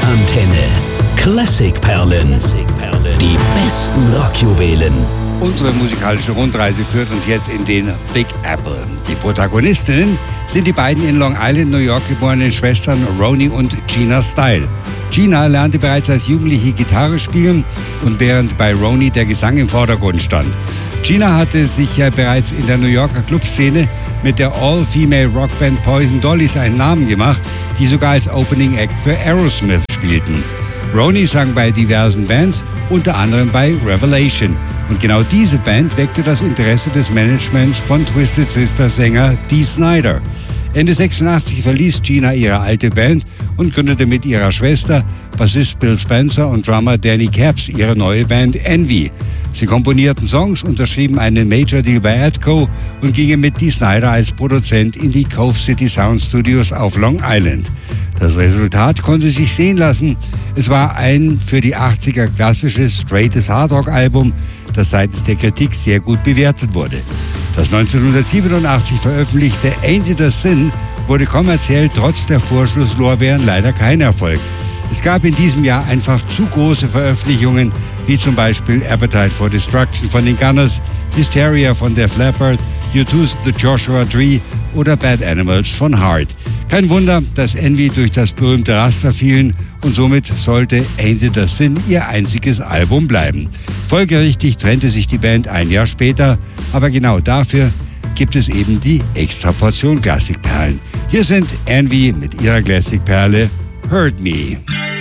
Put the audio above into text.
Antenne. Klassikperlen. Die besten Rockjuwelen. Unsere musikalische Rundreise führt uns jetzt in den Big Apple. Die Protagonistinnen sind die beiden in Long Island, New York geborenen Schwestern Roni und Gina Style. Gina lernte bereits als Jugendliche Gitarre spielen und während bei Roni der Gesang im Vordergrund stand. Gina hatte sich ja bereits in der New Yorker Clubszene mit der All-Female-Rockband Poison Dollys einen Namen gemacht, die sogar als Opening Act für Aerosmith spielten. Roni sang bei diversen Bands, unter anderem bei Revelation. Und genau diese Band weckte das Interesse des Managements von Twisted Sister-Sänger Dee Snider. Ende 86 verließ Gina ihre alte Band und gründete mit ihrer Schwester, Bassist Bill Spencer und Drummer Danny Capps ihre neue Band Envy. Sie komponierten Songs, unterschrieben einen Major Deal bei Atco und gingen mit Dee Snider als Produzent in die Cove City Sound Studios auf Long Island. Das Resultat konnte sich sehen lassen. Es war ein für die 80er klassisches, straightes Hardrock-Album, das seitens der Kritik sehr gut bewertet wurde. Das 1987 veröffentlichte Ain't It a Sin wurde kommerziell trotz der Vorschusslorbeeren leider kein Erfolg. Es gab in diesem Jahr einfach zu große Veröffentlichungen, wie zum Beispiel Appetite for Destruction von den Gunners, Hysteria von Def Leppard, U2's The Joshua Tree oder Bad Animals von Heart. Kein Wunder, dass Envy durch das berühmte Raster fielen und somit sollte Ain't It a Sin ihr einziges Album bleiben. Folgerichtig trennte sich die Band ein Jahr später, aber genau dafür gibt es eben die Extraportion Klassikperlen. Hier sind Envy mit ihrer Klassikperle Hurt Me.